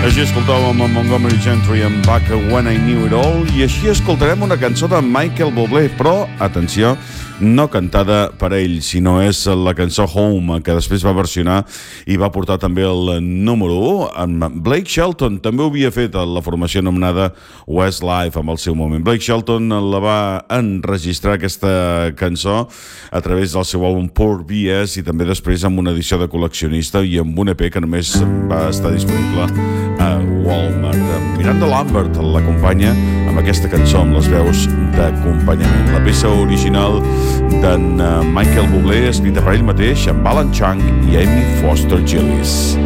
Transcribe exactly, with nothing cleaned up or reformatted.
Així escoltàvem a Montgomery Gentry amb Back When I Knew It All, i així escoltarem una cançó de Michael Bublé, però, atenció, no cantada per ell, sinó és la cançó Home, que després va versionar i va portar també el número u amb Blake Shelton. També ho havia fet a la formació anomenada Westlife en el seu moment. Blake Shelton la va enregistrar, aquesta cançó, a través del seu àlbum Poor B S, i també després amb una edició de col·leccionista i amb un E P que només va estar disponible a Walmart. Miranda Lambert l'acompanya amb aquesta cançó, amb les veus d'acompanyament. La peça original d'en Michael Bublé, escrita per ell mateix, amb Alan Chang i Amy Foster Gillis.